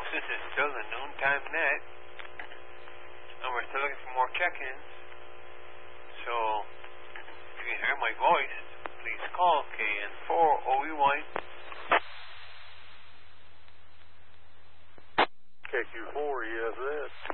This is still the noontime net, and we're still looking for more check-ins. So, if you can hear my voice, please call KN4OE1. KQ4, yes,